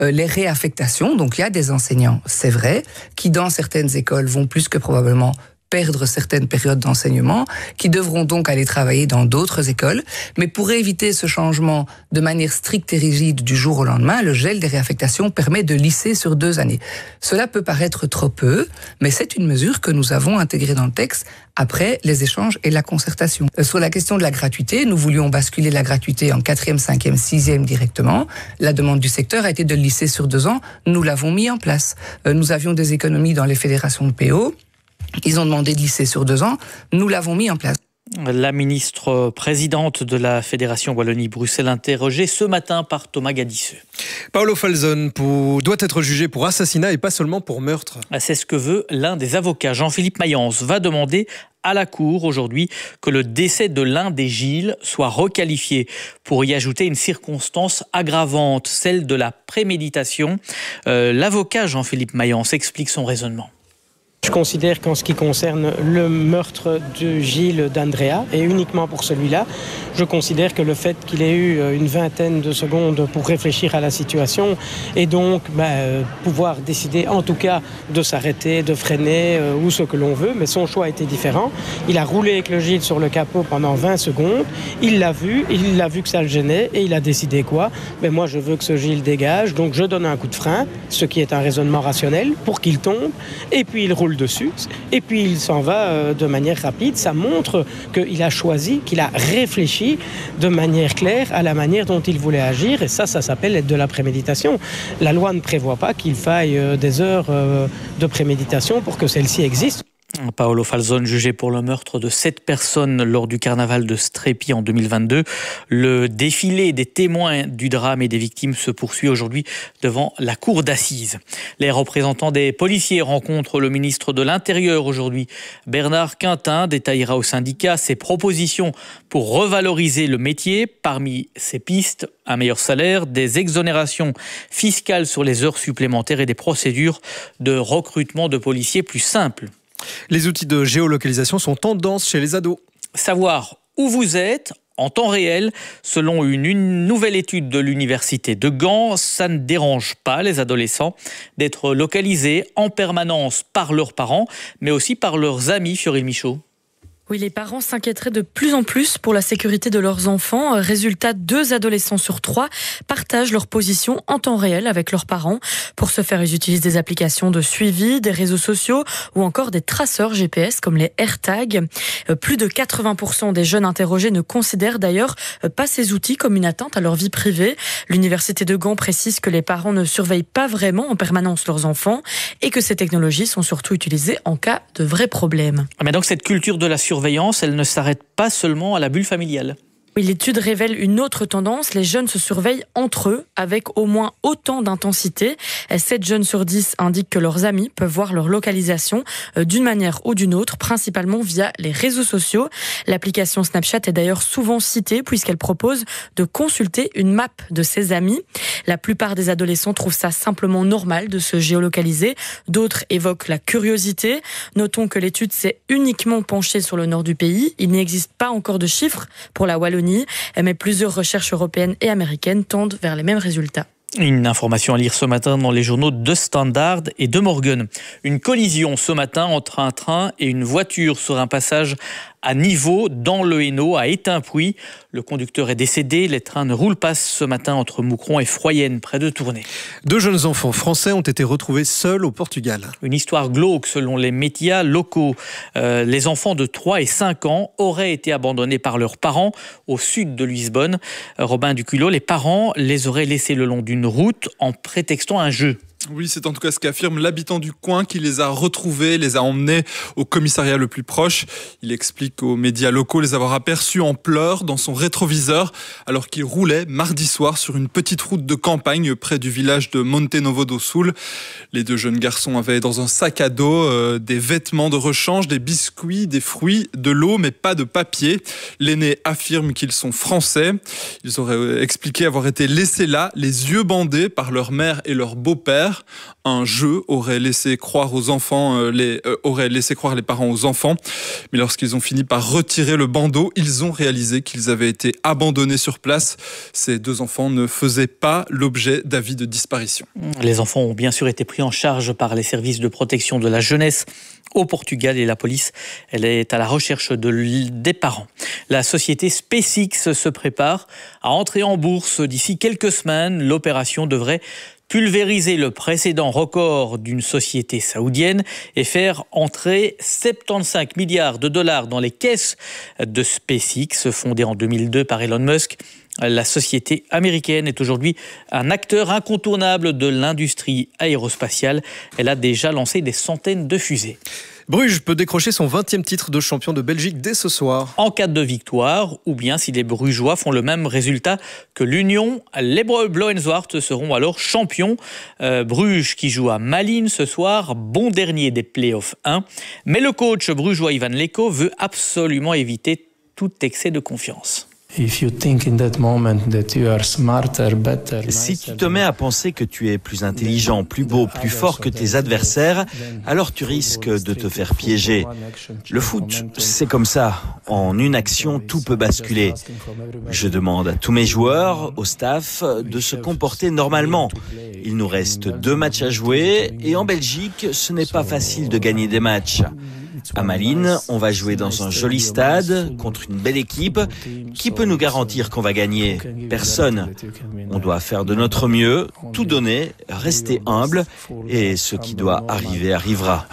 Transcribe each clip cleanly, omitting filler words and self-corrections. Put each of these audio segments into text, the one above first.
les réaffectations. Donc il y a des enseignants, c'est vrai, qui dans certaines écoles vont plus que probablement perdre certaines périodes d'enseignement, qui devront donc aller travailler dans d'autres écoles. Mais pour éviter ce changement de manière stricte et rigide du jour au lendemain, le gel des réaffectations permet de lisser sur 2 années. Cela peut paraître trop peu, mais c'est une mesure que nous avons intégrée dans le texte après les échanges et la concertation. Sur la question de la gratuité, nous voulions basculer la gratuité en 4e, 5e, 6e directement. La demande du secteur a été de le lisser sur 2 ans. Nous l'avons mis en place. Nous avions des économies dans les fédérations de PO. Ils ont demandé de lisser sur 2 ans. Nous l'avons mis en place. La ministre présidente de la Fédération Wallonie-Bruxelles interrogée ce matin par Thomas Gadisseux. Paolo Falzon doit être jugé pour assassinat et pas seulement pour meurtre. C'est ce que veut l'un des avocats. Jean-Philippe Mayence va demander à la Cour aujourd'hui que le décès de l'un des Gilles soit requalifié pour y ajouter une circonstance aggravante, celle de la préméditation. L'avocat Jean-Philippe Mayence explique son raisonnement. Je considère qu'en ce qui concerne le meurtre de Gilles d'Andrea, et uniquement pour celui-là, je considère que le fait qu'il ait eu une vingtaine de secondes pour réfléchir à la situation et donc pouvoir décider en tout cas de s'arrêter, de freiner ou ce que l'on veut, mais son choix était différent. Il a roulé avec le Gilles sur le capot pendant 20 secondes, il a vu que ça le gênait et il a décidé quoi ? Moi je veux que ce Gilles dégage, donc je donne un coup de frein, ce qui est un raisonnement rationnel, pour qu'il tombe, et puis il roule dessus, et puis il s'en va de manière rapide. Ça montre qu'il a choisi, qu'il a réfléchi de manière claire à la manière dont il voulait agir, et ça s'appelle être de la préméditation. La loi ne prévoit pas qu'il faille des heures de préméditation pour que celle-ci existe. Paolo Falzon, jugé pour le meurtre de 7 personnes lors du carnaval de Strépy en 2022. Le défilé des témoins du drame et des victimes se poursuit aujourd'hui devant la cour d'assises. Les représentants des policiers rencontrent le ministre de l'Intérieur aujourd'hui. Bernard Quintin détaillera au syndicat ses propositions pour revaloriser le métier. Parmi ces pistes, un meilleur salaire, des exonérations fiscales sur les heures supplémentaires et des procédures de recrutement de policiers plus simples. Les outils de géolocalisation sont tendance chez les ados. Savoir où vous êtes en temps réel, selon une nouvelle étude de l'université de Gand, ça ne dérange pas les adolescents d'être localisés en permanence par leurs parents, mais aussi par leurs amis, Fioril Michaud. Oui, les parents s'inquiéteraient de plus en plus pour la sécurité de leurs enfants. Résultat, 2 adolescents sur 3 partagent leur position en temps réel avec leurs parents. Pour ce faire, ils utilisent des applications de suivi, des réseaux sociaux ou encore des traceurs GPS comme les AirTags. Plus de 80% des jeunes interrogés ne considèrent d'ailleurs pas ces outils comme une atteinte à leur vie privée. L'université de Gand précise que les parents ne surveillent pas vraiment en permanence leurs enfants et que ces technologies sont surtout utilisées en cas de vrais problèmes. Mais donc cette culture de la surveillance, elle ne s'arrête pas seulement à la bulle familiale. Oui, l'étude révèle une autre tendance. Les jeunes se surveillent entre eux avec au moins autant d'intensité. 7 jeunes sur 10 indiquent que leurs amis peuvent voir leur localisation d'une manière ou d'une autre, principalement via les réseaux sociaux. L'application Snapchat est d'ailleurs souvent citée puisqu'elle propose de consulter une map de ses amis. La plupart des adolescents trouvent ça simplement normal de se géolocaliser. D'autres évoquent la curiosité. Notons que l'étude s'est uniquement penchée sur le nord du pays. Il n'existe pas encore de chiffres pour la Wallonie, mais plusieurs recherches européennes et américaines tendent vers les mêmes résultats. Une information à lire ce matin dans les journaux de Standard et de Morgen. Une collision ce matin entre un train et une voiture sur un passage à niveau dans le Hainaut, à Étain-Puy. Le conducteur est décédé. Les trains ne roulent pas ce matin entre Moucron et Froyenne, près de Tournai. 2 jeunes enfants français ont été retrouvés seuls au Portugal. Une histoire glauque selon les médias locaux. Les enfants de 3 et 5 ans auraient été abandonnés par leurs parents au sud de Lisbonne. Robin Duculot, les parents les auraient laissés le long d'une route en prétextant un jeu. Oui, c'est en tout cas ce qu'affirme l'habitant du coin qui les a retrouvés, les a emmenés au commissariat le plus proche. Il explique aux médias locaux les avoir aperçus en pleurs dans son rétroviseur alors qu'il roulait mardi soir sur une petite route de campagne près du village de Monte Novo do Sul. Les 2 jeunes garçons avaient dans un sac à dos des vêtements de rechange, des biscuits, des fruits, de l'eau, mais pas de papier. L'aîné affirme qu'ils sont français. Ils auraient expliqué avoir été laissés là, les yeux bandés par leur mère et leur beau-père. mystère. Un jeu aurait laissé croire aux enfants, aurait laissé croire les parents aux enfants. Mais lorsqu'ils ont fini par retirer le bandeau, ils ont réalisé qu'ils avaient été abandonnés sur place. Ces 2 enfants ne faisaient pas l'objet d'avis de disparition. Les enfants ont bien sûr été pris en charge par les services de protection de la jeunesse au Portugal et la police, elle est à la recherche des parents. La société SpaceX se prépare à entrer en bourse d'ici quelques semaines. L'opération devrait pulvériser le précédent record d'une société saoudienne et faire entrer 75 milliards de dollars dans les caisses de SpaceX, fondée en 2002 par Elon Musk. La société américaine est aujourd'hui un acteur incontournable de l'industrie aérospatiale. Elle a déjà lancé des centaines de fusées. Bruges peut décrocher son 20e titre de champion de Belgique dès ce soir. En cas de victoire, ou bien si les Brugeois font le même résultat que l'Union, les Blauenzwart seront alors champions. Bruges qui joue à Malines ce soir, bon dernier des playoffs 1. Mais le coach brugeois Ivan Leko veut absolument éviter tout excès de confiance. Si tu te mets à penser que tu es plus intelligent, plus beau, plus fort que tes adversaires, alors tu risques de te faire piéger. Le foot, c'est comme ça. En une action, tout peut basculer. Je demande à tous mes joueurs, au staff, de se comporter normalement. Il nous reste 2 matchs à jouer et en Belgique, ce n'est pas facile de gagner des matchs. À Malines, on va jouer dans un joli stade contre une belle équipe. Qui peut nous garantir qu'on va gagner ? Personne. On doit faire de notre mieux, tout donner, rester humble et ce qui doit arriver arrivera.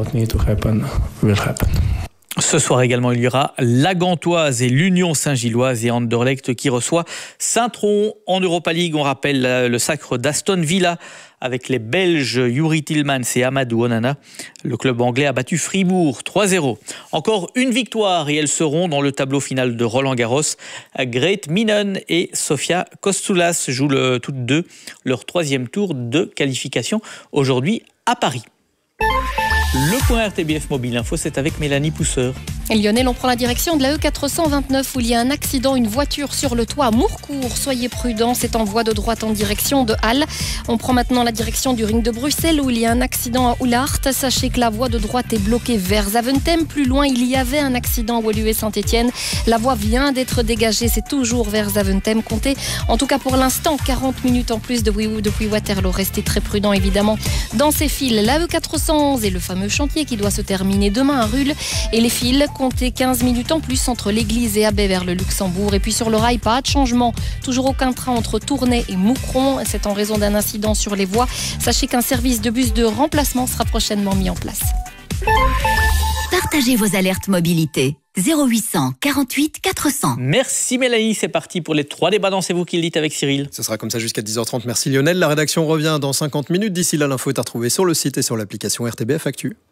Ce soir également, il y aura la Gantoise et l'Union Saint-Gilloise et Anderlecht qui reçoit Saint-Tron en Europa League. On rappelle le sacre d'Aston Villa avec les Belges Youri Tillmans et Amadou Onana. Le club anglais a battu Fribourg 3-0. Encore une victoire et elles seront dans le tableau final de Roland-Garros. Grete Minen et Sofia Kostoulas jouent toutes deux leur 3e tour de qualification aujourd'hui à Paris. Le point RTBF Mobile Info, c'est avec Mélanie Pousseur. Et Lionel, on prend la direction de la E429 où il y a un accident, une voiture sur le toit à Mourcourt. Soyez prudents, c'est en voie de droite en direction de Halle. On prend maintenant la direction du ring de Bruxelles où il y a un accident à Oulart. Sachez que la voie de droite est bloquée vers Zaventem. Plus loin, il y avait un accident à Woluwe Saint-Etienne. La voie vient d'être dégagée, c'est toujours vers Zaventem. Comptez, en tout cas pour l'instant, 40 minutes en plus depuis Waterloo. Restez très prudents évidemment dans ces fils. La E411 et le fameux chantier qui doit se terminer demain à Rulle. Et les fils, comptez 15 minutes en plus entre l'église et Abbé vers le Luxembourg. Et puis sur le rail, pas de changement. Toujours aucun train entre Tournai et Moucron. C'est en raison d'un incident sur les voies. Sachez qu'un service de bus de remplacement sera prochainement mis en place. Partagez vos alertes mobilité. 0800 48 400. Merci Mélanie, c'est parti pour les 3 débats dans C'est vous qui le dites avec Cyril. Ce sera comme ça jusqu'à 10h30. Merci Lionel. La rédaction revient dans 50 minutes. D'ici là, l'info est à retrouver sur le site et sur l'application RTBF Actu.